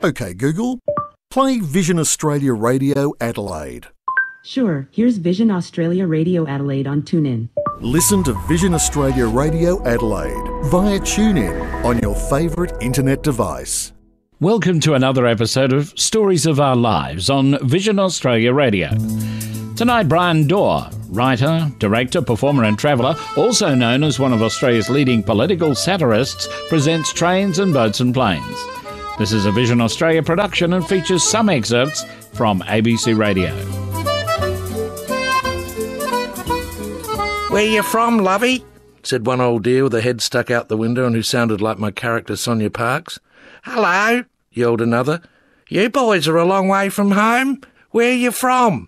OK, Google, play Vision Australia Radio Adelaide. Sure, here's Vision Australia Radio Adelaide on TuneIn. Listen to Vision Australia Radio Adelaide via TuneIn on your favourite internet device. Welcome to another episode of Stories of Our Lives on Vision Australia Radio. Tonight, Brian Dorr, writer, director, performer and traveller, also known as one of Australia's leading political satirists, presents Trains and Boats and Planes. This is a Vision Australia production and features some excerpts from ABC Radio. "Where you from, lovey?" said one old dear with a head stuck out the window and who sounded like my character Sonia Parks. "Hello," yelled another. "You boys are a long way from home. Where you from?"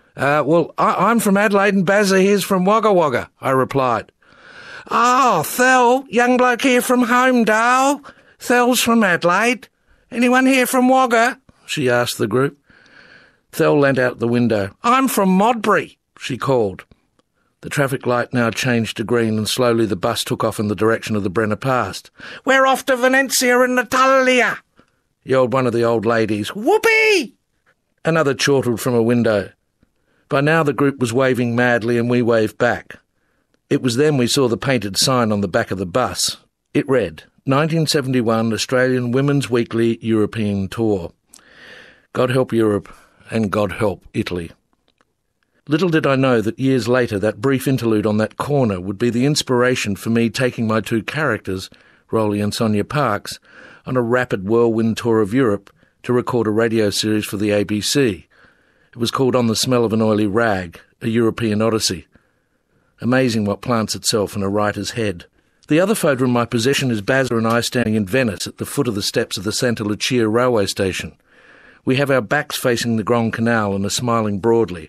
I'm from Adelaide and Bazza here's from Wagga Wagga," I replied. "Oh, Thel, young bloke here from Homedale. Thel's from Adelaide. Anyone here from Wagga?" she asked the group. Thel leant out the window. "I'm from Modbury," she called. The traffic light now changed to green and slowly the bus took off in the direction of the Brenner Pass. "We're off to Venetia and Natalia," yelled one of the old ladies. "Whoopee!" Another chortled from a window. By now the group was waving madly and we waved back. It was then we saw the painted sign on the back of the bus. It read, 1971 Australian Women's Weekly European Tour. God help Europe and God help Italy. Little did I know that years later that brief interlude on that corner would be the inspiration for me taking my two characters, Rolly and Sonia Parks, on a rapid whirlwind tour of Europe to record a radio series for the ABC. It was called On the Smell of an Oily Rag, a European Odyssey. Amazing what plants itself in a writer's head. The other photo in my possession is Bazza and I standing in Venice at the foot of the steps of the Santa Lucia railway station. We have our backs facing the Grand Canal and are smiling broadly.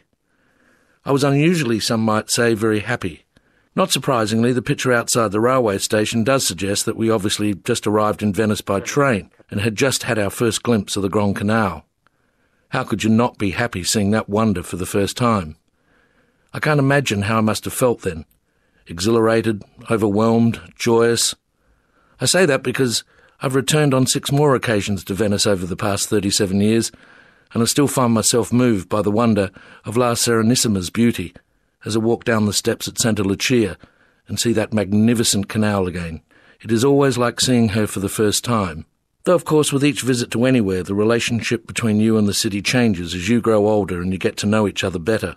I was unusually, some might say, very happy. Not surprisingly, the picture outside the railway station does suggest that we obviously just arrived in Venice by train and had just had our first glimpse of the Grand Canal. How could you not be happy seeing that wonder for the first time? I can't imagine how I must have felt then. Exhilarated, overwhelmed, joyous. I say that because I've returned on 6 more occasions to Venice over the past 37 years, and I still find myself moved by the wonder of La Serenissimi's beauty as I walk down the steps at Santa Lucia and see that magnificent canal again. It is always like seeing her for the first time. Though, of course, with each visit to anywhere, the relationship between you and the city changes as you grow older and you get to know each other better.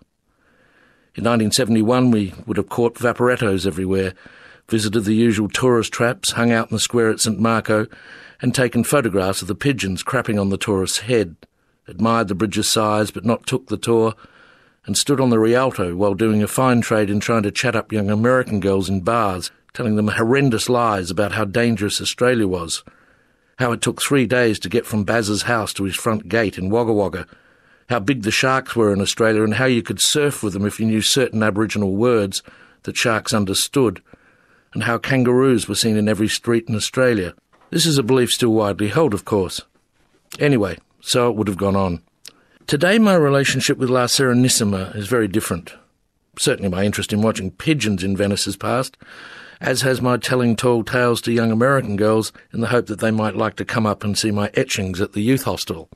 In 1971, we would have caught vaporettos everywhere, visited the usual tourist traps, hung out in the square at St Marco, and taken photographs of the pigeons crapping on the tourist's head, admired the bridge's size but not took the tour, and stood on the Rialto while doing a fine trade in trying to chat up young American girls in bars, telling them horrendous lies about how dangerous Australia was, how it took 3 days to get from Baz's house to his front gate in Wagga Wagga, how big the sharks were in Australia and how you could surf with them if you knew certain Aboriginal words that sharks understood, and how kangaroos were seen in every street in Australia. This is a belief still widely held, of course. Anyway, so it would have gone on. Today my relationship with La Serenissima is very different. Certainly my interest in watching pigeons in Venice has passed, as has my telling tall tales to young American girls in the hope that they might like to come up and see my etchings at the youth hostel.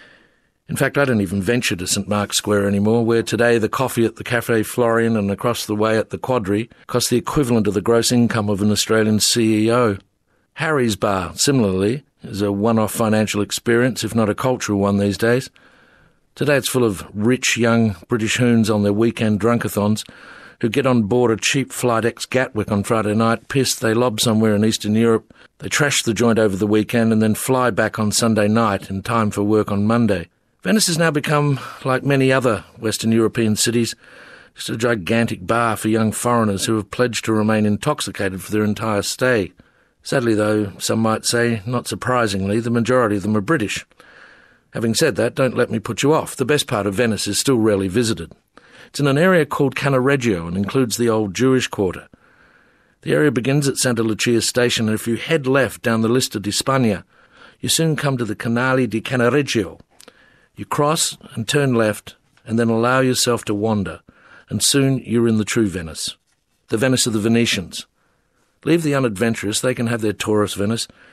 In fact, I don't even venture to St Mark's Square anymore, where today the coffee at the Café Florian and across the way at the Quadri costs the equivalent of the gross income of an Australian CEO. Harry's Bar, similarly, is a one-off financial experience, if not a cultural one these days. Today it's full of rich young British hoons on their weekend drunkathons who get on board a cheap flight ex-Gatwick on Friday night, pissed they lob somewhere in Eastern Europe, they trash the joint over the weekend and then fly back on Sunday night in time for work on Monday. Venice has now become, like many other Western European cities, just a gigantic bar for young foreigners who have pledged to remain intoxicated for their entire stay. Sadly, though, some might say, not surprisingly, the majority of them are British. Having said that, don't let me put you off. The best part of Venice is still rarely visited. It's in an area called Cannaregio and includes the old Jewish quarter. The area begins at Santa Lucia station, and if you head left down the Lista di Spagna, you soon come to the Canali di Cannaregio. You cross and turn left, and then allow yourself to wander, and soon you're in the true Venice, the Venice of the Venetians. Leave the unadventurous, they can have their tourist Venice.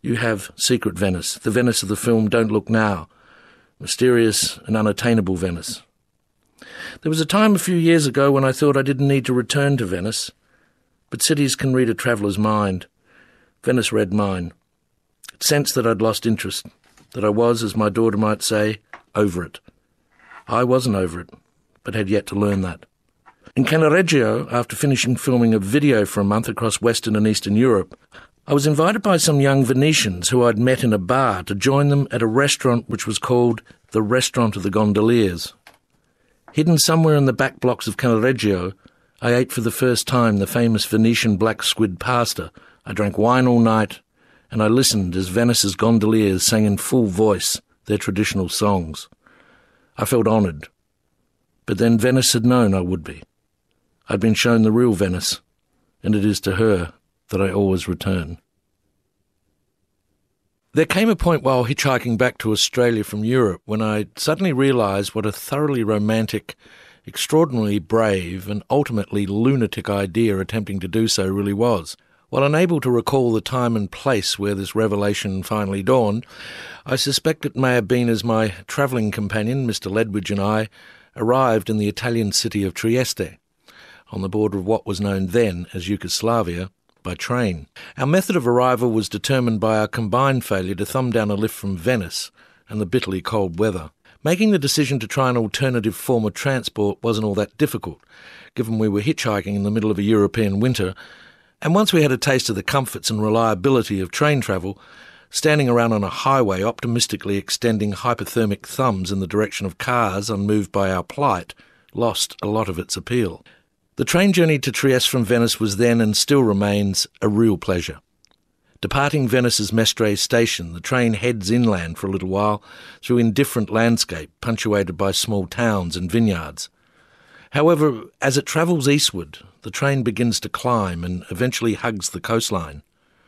You have Secret Venice, the Venice of the film Don't Look Now, mysterious and unattainable Venice. There was a time a few years ago when I thought I didn't need to return to Venice, but cities can read a traveller's mind. Venice read mine. It sensed that I'd lost interest, that I was, as my daughter might say, over it. I wasn't over it, but had yet to learn that. In Cannaregio, after finishing filming a video for a month across Western and Eastern Europe, I was invited by some young Venetians who I'd met in a bar to join them at a restaurant which was called the Restaurant of the Gondoliers. Hidden somewhere in the back blocks of Cannaregio, I ate for the first time the famous Venetian black squid pasta. I drank wine all night, and I listened as Venice's gondoliers sang in full voice their traditional songs. I felt honoured, but then Venice had known I would be. I'd been shown the real Venice, and it is to her that I always return. There came a point while hitchhiking back to Australia from Europe when I suddenly realised what a thoroughly romantic, extraordinarily brave and ultimately lunatic idea attempting to do so really was. While unable to recall the time and place where this revelation finally dawned, I suspect it may have been as my travelling companion, Mr. Ledwidge, and I arrived in the Italian city of Trieste, on the border of what was known then as Yugoslavia, by train. Our method of arrival was determined by our combined failure to thumb down a lift from Venice and the bitterly cold weather. Making the decision to try an alternative form of transport wasn't all that difficult, given we were hitchhiking in the middle of a European winter, and once we had a taste of the comforts and reliability of train travel, standing around on a highway optimistically extending hypothermic thumbs in the direction of cars unmoved by our plight lost a lot of its appeal. The train journey to Trieste from Venice was then and still remains a real pleasure. Departing Venice's Mestre station, the train heads inland for a little while through indifferent landscape punctuated by small towns and vineyards. However, as it travels eastward, the train begins to climb and eventually hugs the coastline.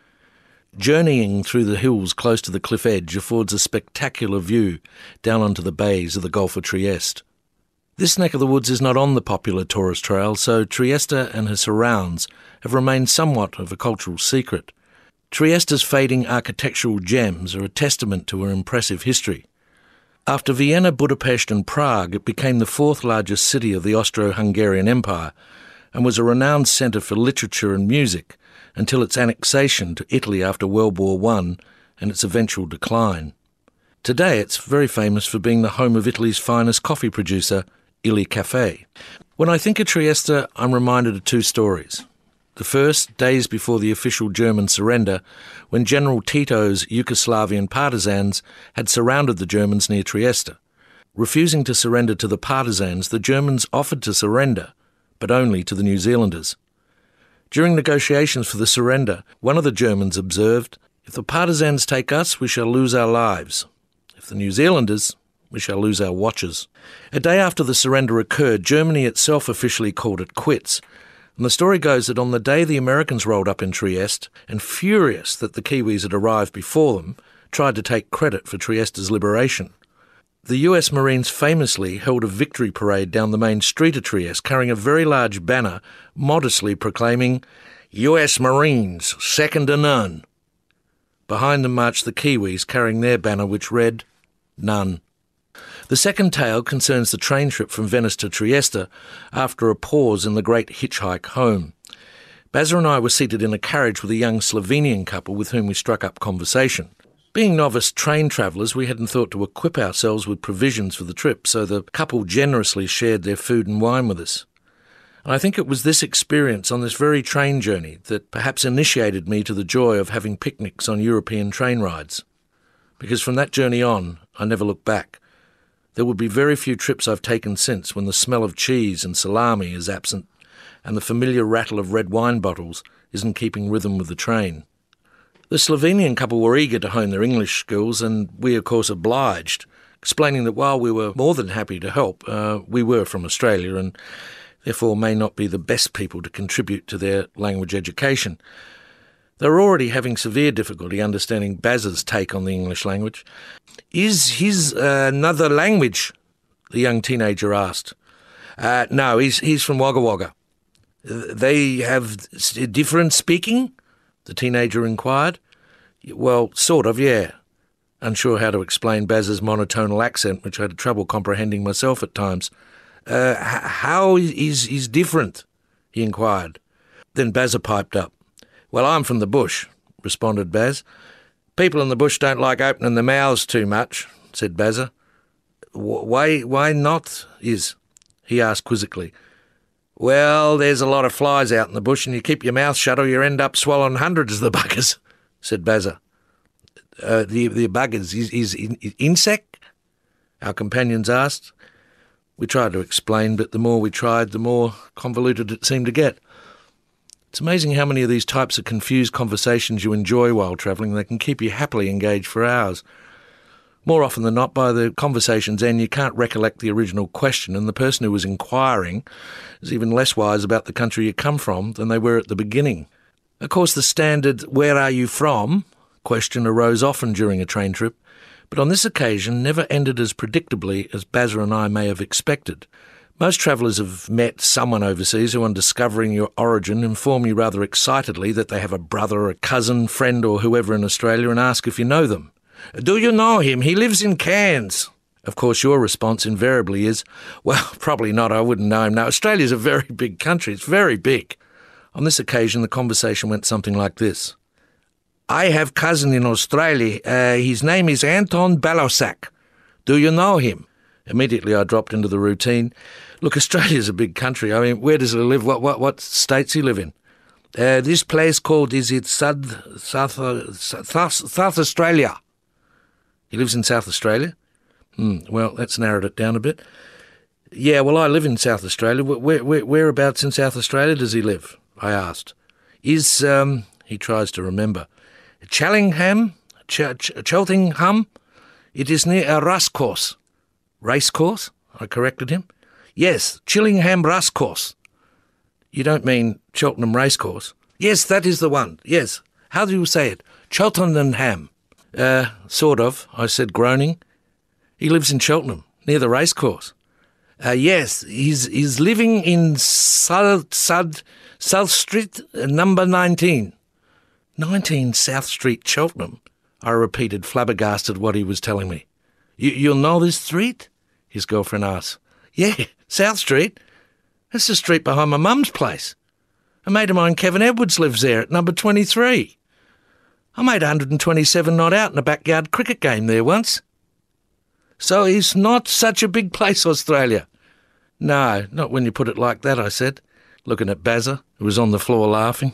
Journeying through the hills close to the cliff edge affords a spectacular view down onto the bays of the Gulf of Trieste. This neck of the woods is not on the popular tourist trail, so Trieste and her surrounds have remained somewhat of a cultural secret. Trieste's fading architectural gems are a testament to her impressive history. After Vienna, Budapest and Prague, it became the fourth largest city of the Austro-Hungarian Empire and was a renowned centre for literature and music until its annexation to Italy after World War I and its eventual decline. Today it's very famous for being the home of Italy's finest coffee producer, Illy Café. When I think of Trieste, I'm reminded of two stories. The first, days before the official German surrender, when General Tito's Yugoslavian partisans had surrounded the Germans near Trieste. Refusing to surrender to the partisans, the Germans offered to surrender, but only to the New Zealanders. During negotiations for the surrender, one of the Germans observed, "If the partisans take us, we shall lose our lives. If the New Zealanders, we shall lose our watches." A day after the surrender occurred, Germany itself officially called it quits, and the story goes that on the day the Americans rolled up in Trieste, and furious that the Kiwis had arrived before them, tried to take credit for Trieste's liberation. The US Marines famously held a victory parade down the main street of Trieste, carrying a very large banner modestly proclaiming, "US Marines, second to none." Behind them marched the Kiwis carrying their banner which read, "None." The second tale concerns the train trip from Venice to Trieste after a pause in the great hitchhike home. Bazza and I were seated in a carriage with a young Slovenian couple with whom we struck up conversation. Being novice train travellers, we hadn't thought to equip ourselves with provisions for the trip, so the couple generously shared their food and wine with us. And I think it was this experience on this very train journey that perhaps initiated me to the joy of having picnics on European train rides. Because from that journey on, I never looked back. There would be very few trips I've taken since when the smell of cheese and salami is absent and the familiar rattle of red wine bottles isn't keeping rhythm with the train. The Slovenian couple were eager to hone their English skills, and we of course obliged, explaining that while we were more than happy to help, we were from Australia and therefore may not be the best people to contribute to their language education. They were already having severe difficulty understanding Baz's take on the English language. "Is his another language?" the young teenager asked. No, he's from Wagga Wagga." "They have different speaking?" the teenager inquired. Well, sort of, yeah. Unsure how to explain Baz's monotonal accent, which I had trouble comprehending myself at times. How is different? He inquired. Then Bazza piped up. Well, I'm from the bush, responded Baz. People in the bush don't like opening their mouths too much, said Bazza. Why not, he asked quizzically. Well, there's a lot of flies out in the bush and you keep your mouth shut or you end up swallowing hundreds of the buggers, said Bazza. The buggers is insect? Our companions asked. We tried to explain, but the more we tried, the more convoluted it seemed to get. It's amazing how many of these types of confused conversations you enjoy while travelling. They can keep you happily engaged for hours. More often than not, by the conversation's end, you can't recollect the original question, and the person who was inquiring is even less wise about the country you come from than they were at the beginning. Of course, the standard "where are you from?" question arose often during a train trip, but on this occasion never ended as predictably as Bazza and I may have expected. Most travellers have met someone overseas who, on discovering your origin, inform you rather excitedly that they have a brother, a cousin, friend or whoever in Australia and ask if you know them. Do you know him? He lives in Cairns. Of course, your response invariably is, well, probably not, I wouldn't know him. Now, Australia's a very big country. It's very big. On this occasion, the conversation went something like this. I have cousin in Australia. His name is Anton Balassak. Do you know him? Immediately, I dropped into the routine. Look, Australia's a big country. I mean, where does he live? What states he live in? This place called, is it South Australia? He lives in South Australia? Well, that's narrowed it down a bit. Yeah, well, I live in South Australia. Whereabouts in South Australia does he live? I asked. He tries to remember. Cheltenham? Cheltenham? It is near a racecourse. Racecourse? I corrected him. Yes, Chillingham Racecourse. You don't mean Cheltenham Racecourse? Yes, that is the one. Yes. How do you say it? Cheltenham. Sort of, I said, groaning. He lives in Cheltenham, near the racecourse. Yes, he's living in South Street, number 19. 19 South Street, Cheltenham, I repeated, flabbergasted what he was telling me. You'll know this street? His girlfriend asked. Yeah, South Street. That's the street behind my mum's place. A mate of mine, Kevin Edwards, lives there at number 23. I made 127 not out in a backyard cricket game there once. So it's not such a big place, Australia. No, not when you put it like that, I said, looking at Bazza, who was on the floor laughing.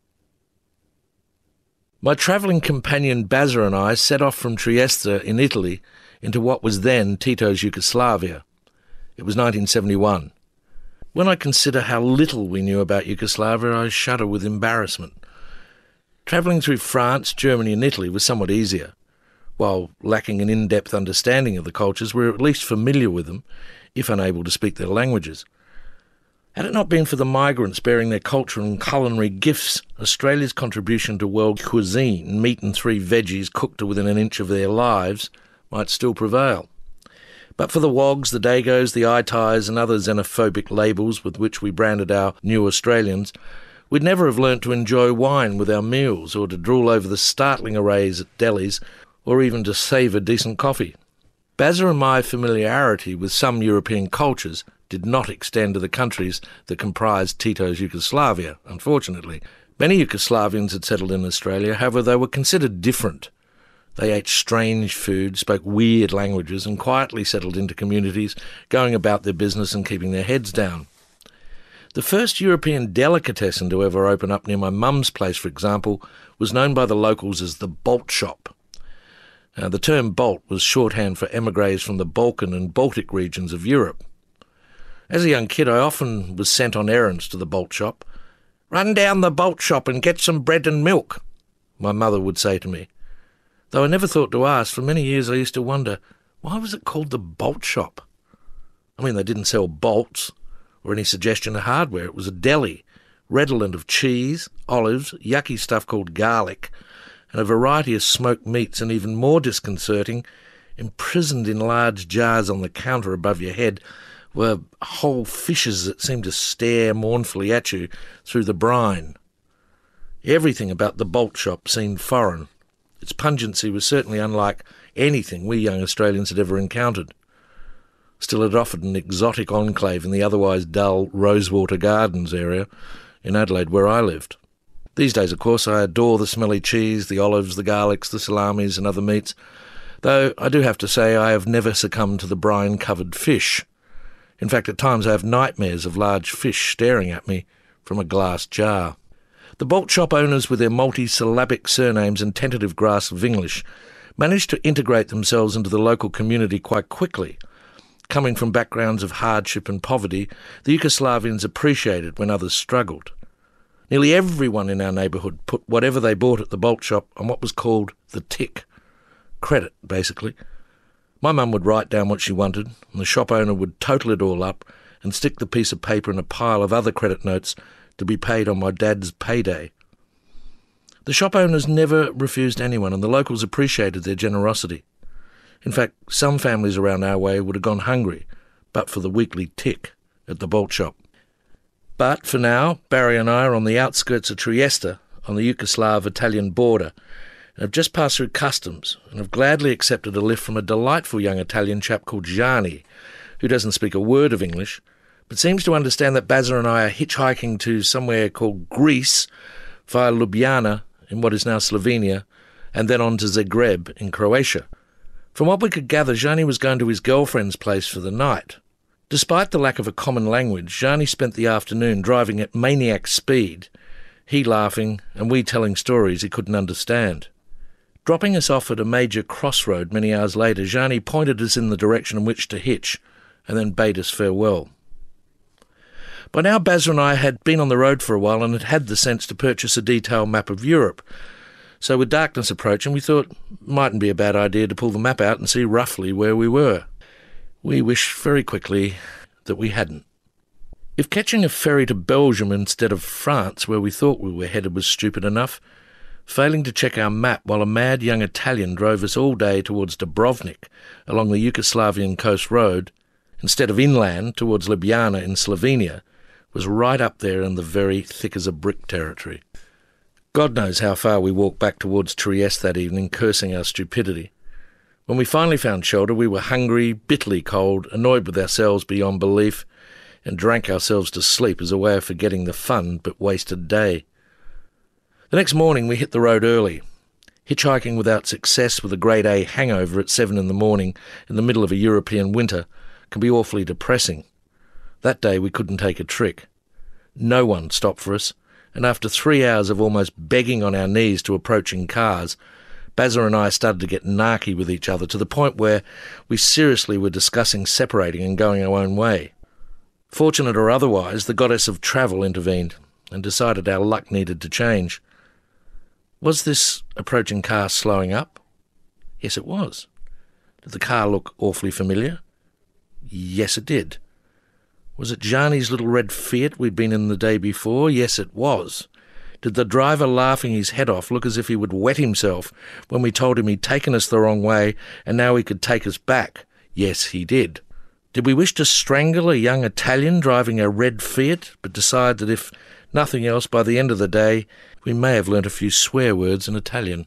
My travelling companion Bazza and I set off from Trieste in Italy into what was then Tito's Yugoslavia. It was 1971. When I consider how little we knew about Yugoslavia, I shudder with embarrassment. Travelling through France, Germany and Italy was somewhat easier. While lacking an in-depth understanding of the cultures, we were at least familiar with them, if unable to speak their languages. Had it not been for the migrants bearing their cultural and culinary gifts, Australia's contribution to world cuisine, meat and 3 veggies cooked to within an inch of their lives, might still prevail. But for the wogs, the dagos, the itais and other xenophobic labels with which we branded our new Australians, we'd never have learnt to enjoy wine with our meals or to drool over the startling arrays at delis or even to savour decent coffee. Bazza and my familiarity with some European cultures did not extend to the countries that comprised Tito's Yugoslavia, unfortunately. Many Yugoslavians had settled in Australia, however they were considered different. They ate strange food, spoke weird languages and quietly settled into communities, going about their business and keeping their heads down. The first European delicatessen to ever open up near my mum's place, for example, was known by the locals as the Bolt Shop. Now, the term Bolt was shorthand for émigrés from the Balkan and Baltic regions of Europe. As a young kid, I often was sent on errands to the Bolt Shop. "Run down the Bolt Shop and get some bread and milk," my mother would say to me. Though I never thought to ask, for many years I used to wonder, why was it called the Bolt Shop? I mean, they didn't sell bolts or any suggestion of hardware. It was a deli, redolent of cheese, olives, yucky stuff called garlic, and a variety of smoked meats, and even more disconcerting, imprisoned in large jars on the counter above your head, were whole fishes that seemed to stare mournfully at you through the brine. Everything about the Bolt Shop seemed foreign. Its pungency was certainly unlike anything we young Australians had ever encountered. Still, it offered an exotic enclave in the otherwise dull Rosewater Gardens area in Adelaide, where I lived. These days, of course, I adore the smelly cheese, the olives, the garlics, the salamis and other meats, though I do have to say I have never succumbed to the brine-covered fish. In fact, at times I have nightmares of large fish staring at me from a glass jar. The bolt shop owners, with their multi-syllabic surnames and tentative grasp of English, managed to integrate themselves into the local community quite quickly. Coming from backgrounds of hardship and poverty, the Yugoslavians appreciated when others struggled. Nearly everyone in our neighbourhood put whatever they bought at the bolt shop on what was called the tick. Credit, basically. My mum would write down what she wanted, and the shop owner would total it all up and stick the piece of paper in a pile of other credit notes to be paid on my dad's payday. The shop owners never refused anyone, and the locals appreciated their generosity. In fact, some families around our way would have gone hungry, but for the weekly tick at the bolt shop. But for now, Barry and I are on the outskirts of Trieste, on the Yugoslav-Italian border, and have just passed through customs and have gladly accepted a lift from a delightful young Italian chap called Gianni, who doesn't speak a word of English, but seems to understand that Bazza and I are hitchhiking to somewhere called Greece via Ljubljana in what is now Slovenia, and then on to Zagreb in Croatia. From what we could gather, Gianni was going to his girlfriend's place for the night. Despite the lack of a common language, Gianni spent the afternoon driving at maniac speed, he laughing and we telling stories he couldn't understand. Dropping us off at a major crossroad many hours later, Gianni pointed us in the direction in which to hitch and then bade us farewell. By now, Bazza and I had been on the road for a while and had had the sense to purchase a detailed map of Europe. So with darkness approaching, we thought it mightn't be a bad idea to pull the map out and see roughly where we were. We wished very quickly that we hadn't. If catching a ferry to Belgium instead of France, where we thought we were headed, was stupid enough, failing to check our map while a mad young Italian drove us all day towards Dubrovnik along the Yugoslavian coast road, instead of inland towards Ljubljana in Slovenia, was right up there in the very thick-as-a-brick territory. God knows how far we walked back towards Trieste that evening, cursing our stupidity. When we finally found shelter, we were hungry, bitterly cold, annoyed with ourselves beyond belief, and drank ourselves to sleep as a way of forgetting the fun but wasted day. The next morning we hit the road early. Hitchhiking without success with a grade A hangover at 7 in the morning in the middle of a European winter can be awfully depressing. That day we couldn't take a trick. No one stopped for us, and after 3 hours of almost begging on our knees to approaching cars, Bazza and I started to get narky with each other to the point where we seriously were discussing separating and going our own way. Fortunate or otherwise, the goddess of travel intervened and decided our luck needed to change. Was this approaching car slowing up? Yes, it was. Did the car look awfully familiar? Yes, it did. Was it Gianni's little red Fiat we'd been in the day before? Yes, it was. Did the driver laughing his head off look as if he would wet himself when we told him he'd taken us the wrong way and now he could take us back? Yes, he did. Did we wish to strangle a young Italian driving a red Fiat, but decide that if nothing else, by the end of the day, we may have learnt a few swear words in Italian?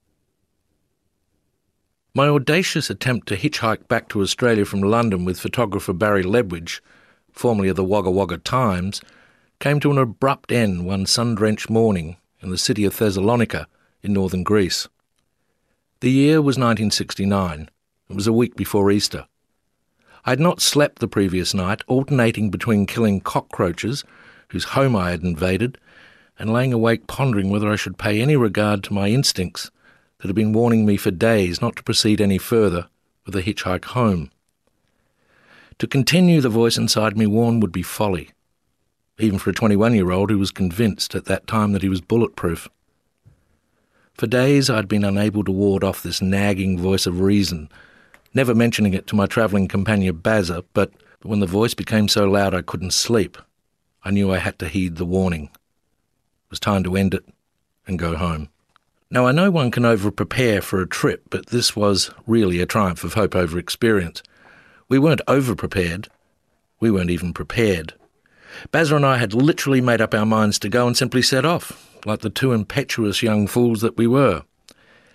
My audacious attempt to hitchhike back to Australia from London with photographer Barry Ledwidge, formerly of the Wagga Wagga Times, came to an abrupt end one sun-drenched morning in the city of Thessalonica in northern Greece. The year was 1969. It was a week before Easter. I had not slept the previous night, alternating between killing cockroaches, whose home I had invaded, and laying awake pondering whether I should pay any regard to my instincts that had been warning me for days not to proceed any further with a hitchhike home. To continue, the voice inside me warned, would be folly, even for a 21-year-old who was convinced at that time that he was bulletproof. For days I'd been unable to ward off this nagging voice of reason, never mentioning it to my travelling companion Bazza, but when the voice became so loud I couldn't sleep, I knew I had to heed the warning. It was time to end it and go home. Now, I know one can over-prepare for a trip, but this was really a triumph of hope over experience. We weren't over-prepared. We weren't even prepared. Bazza and I had literally made up our minds to go and simply set off, like the two impetuous young fools that we were.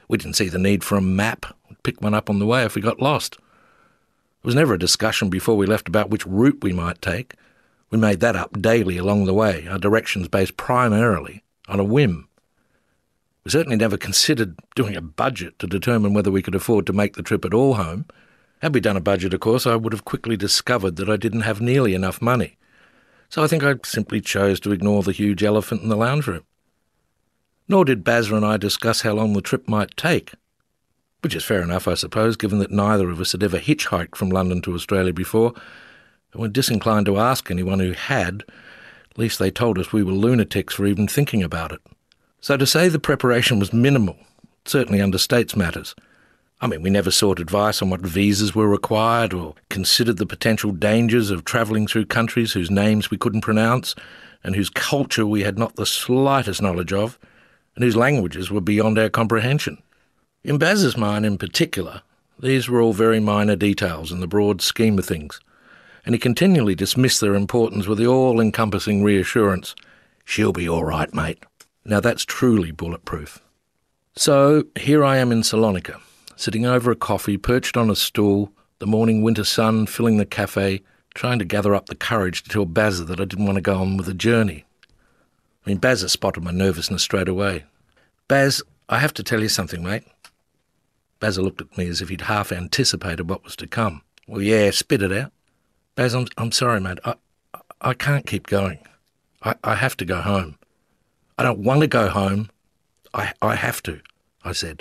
We didn't see the need for a map. We'd pick one up on the way if we got lost. There was never a discussion before we left about which route we might take. We made that up daily along the way, our directions based primarily on a whim. We certainly never considered doing a budget to determine whether we could afford to make the trip at all home. Had we done a budget, of course, I would have quickly discovered that I didn't have nearly enough money. So I think I simply chose to ignore the huge elephant in the lounge room. Nor did Bazza and I discuss how long the trip might take, which is fair enough, I suppose, given that neither of us had ever hitchhiked from London to Australia before, and were disinclined to ask anyone who had. At least they told us we were lunatics for even thinking about it. So to say the preparation was minimal certainly understates matters. I mean, we never sought advice on what visas were required or considered the potential dangers of travelling through countries whose names we couldn't pronounce and whose culture we had not the slightest knowledge of and whose languages were beyond our comprehension. In Baz's mind in particular, these were all very minor details in the broad scheme of things, and he continually dismissed their importance with the all-encompassing reassurance, "She'll be all right, mate." Now that's truly bulletproof. So here I am in Salonika, sitting over a coffee, perched on a stool, the morning winter sun filling the cafe, trying to gather up the courage to tell Bazza that I didn't want to go on with the journey. I mean, Bazza spotted my nervousness straight away. "Baz, I have to tell you something, mate." Bazza looked at me as if he'd half anticipated what was to come. "Well, yeah, spit it out." "Baz, I'm sorry, mate. I can't keep going. I have to go home. I don't want to go home. I have to," I said.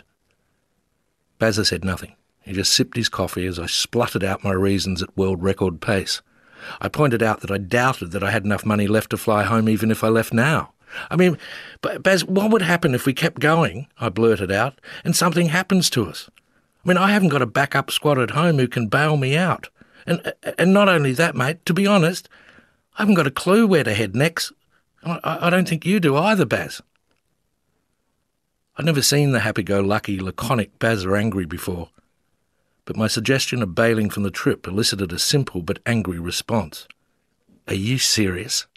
Bazza said nothing. He just sipped his coffee as I spluttered out my reasons at world record pace. I pointed out that I doubted that I had enough money left to fly home even if I left now. "I mean, Baz, what would happen if we kept going," I blurted out, "and something happens to us? I mean, I haven't got a backup squad at home who can bail me out. And not only that, mate, to be honest, I haven't got a clue where to head next. I don't think you do either, Baz." I'd never seen the happy-go-lucky, laconic Bazza angry before, but my suggestion of bailing from the trip elicited a simple but angry response. "Are you serious?"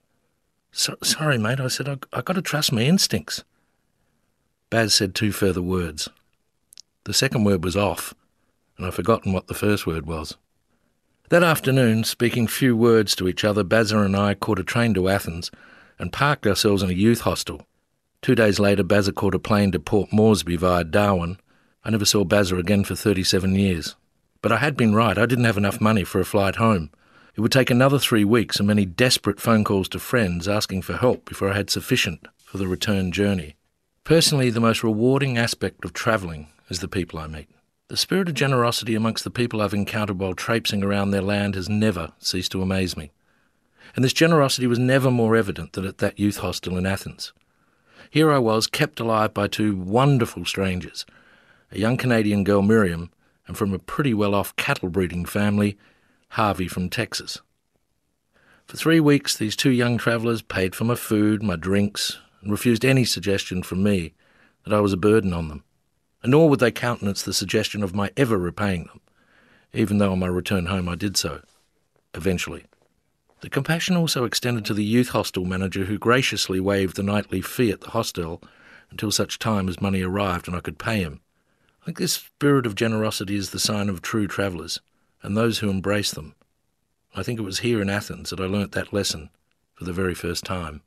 Sorry, mate," I said. I got to trust my instincts." Baz said 2 further words. The second word was off, and I'd forgotten what the first word was. That afternoon, speaking few words to each other, Bazza and I caught a train to Athens and parked ourselves in a youth hostel. 2 days later, Bazza caught a plane to Port Moresby via Darwin. I never saw Bazza again for 37 years. But I had been right. I didn't have enough money for a flight home. It would take another 3 weeks and many desperate phone calls to friends asking for help before I had sufficient for the return journey. Personally, the most rewarding aspect of travelling is the people I meet. The spirit of generosity amongst the people I've encountered while traipsing around their land has never ceased to amaze me. And this generosity was never more evident than at that youth hostel in Athens. Here I was, kept alive by 2 wonderful strangers, a young Canadian girl, Miriam, and from a pretty well-off cattle-breeding family, Harvey from Texas. For 3 weeks, these 2 young travellers paid for my food, my drinks, and refused any suggestion from me that I was a burden on them. And nor would they countenance the suggestion of my ever repaying them, even though on my return home I did so, eventually. The compassion also extended to the youth hostel manager who graciously waived the nightly fee at the hostel until such time as money arrived and I could pay him. I think this spirit of generosity is the sign of true travellers and those who embrace them. I think it was here in Athens that I learnt that lesson for the very first time.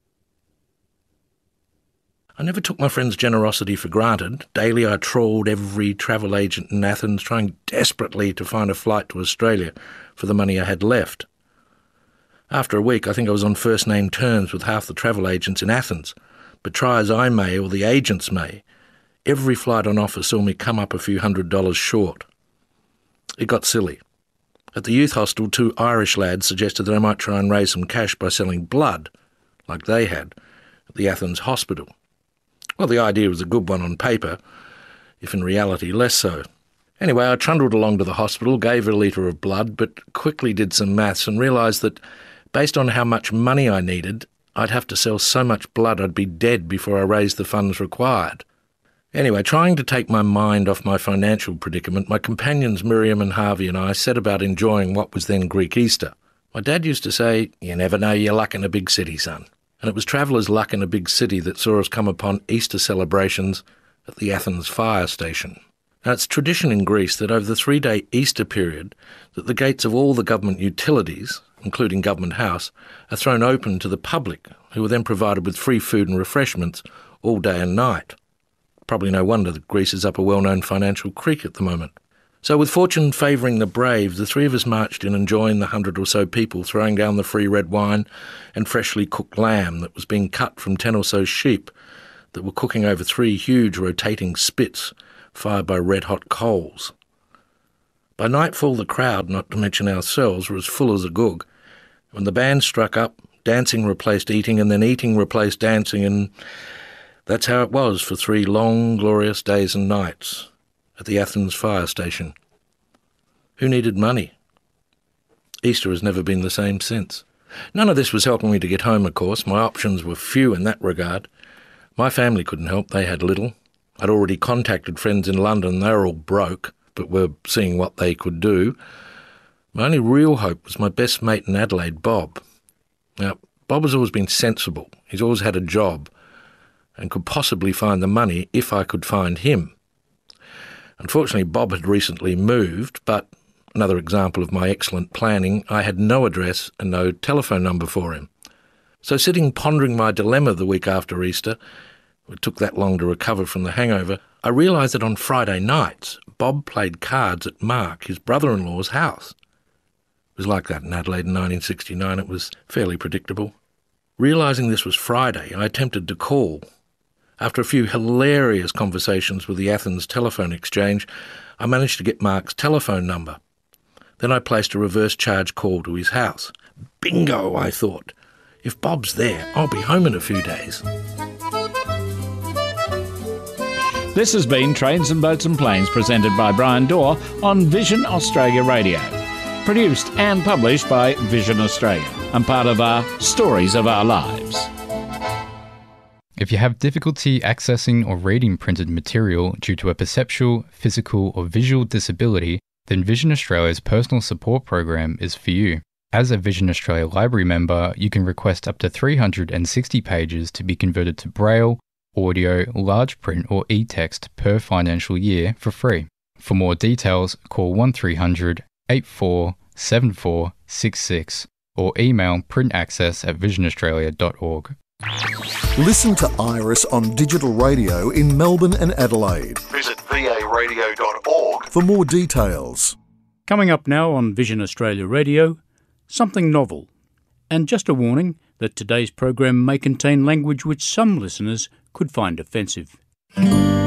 I never took my friend's generosity for granted. Daily I trawled every travel agent in Athens, trying desperately to find a flight to Australia for the money I had left. After a week, I think I was on first-name terms with half the travel agents in Athens, but try as I may, or the agents may, every flight on offer saw me come up a few $100s short. It got silly. At the youth hostel, 2 Irish lads suggested that I might try and raise some cash by selling blood, like they had, at the Athens hospital. Well, the idea was a good one on paper, if in reality less so. Anyway, I trundled along to the hospital, gave a litre of blood, but quickly did some maths and realised that, based on how much money I needed, I'd have to sell so much blood I'd be dead before I raised the funds required. Anyway, trying to take my mind off my financial predicament, my companions Miriam and Harvey and I set about enjoying what was then Greek Easter. My dad used to say, "You never know your luck in a big city, son." And it was travellers' luck in a big city that saw us come upon Easter celebrations at the Athens fire station. Now, it's tradition in Greece that over the 3-day Easter period that the gates of all the government utilities, including Government House, are thrown open to the public, who are then provided with free food and refreshments all day and night. Probably no wonder that Greece is up a well-known financial creek at the moment. So with fortune favouring the brave, the three of us marched in and joined the 100 or so people throwing down the free red wine and freshly cooked lamb that was being cut from 10 or so sheep that were cooking over 3 huge rotating spits fired by red-hot coals. By nightfall, the crowd, not to mention ourselves, were as full as a goog. When the band struck up, dancing replaced eating, and then eating replaced dancing, and that's how it was for 3 long, glorious days and nights at the Athens fire station. Who needed money? Easter has never been the same since. None of this was helping me to get home, of course. My options were few in that regard. My family couldn't help. They had little. I'd already contacted friends in London. They were all broke, but were seeing what they could do. My only real hope was my best mate in Adelaide, Bob. Now, Bob has always been sensible. He's always had a job and could possibly find the money if I could find him. Unfortunately, Bob had recently moved, but another example of my excellent planning, I had no address and no telephone number for him. So sitting pondering my dilemma the week after Easter, it took that long to recover from the hangover, I realised that on Friday nights, Bob played cards at Mark, his brother-in-law's house. It was like that in Adelaide in 1969. It was fairly predictable. Realising this was Friday, I attempted to call. After a few hilarious conversations with the Athens telephone exchange, I managed to get Mark's telephone number. Then I placed a reverse charge call to his house. Bingo, I thought. If Bob's there, I'll be home in a few days. This has been Trains and Boats and Planes, presented by Brian Dorr on Vision Australia Radio. Produced and published by Vision Australia and part of our Stories of Our Lives. If you have difficulty accessing or reading printed material due to a perceptual, physical or visual disability, then Vision Australia's personal support program is for you. As a Vision Australia Library member, you can request up to 360 pages to be converted to Braille, audio, large print or e-text per financial year for free. For more details, call 1300 847466 or email printaccess@visionaustralia.org. Listen to Iris on digital radio in Melbourne and Adelaide. Visit varadio.org for more details. Coming up now on Vision Australia Radio, something novel. And just a warning that today's program may contain language which some listeners could find offensive.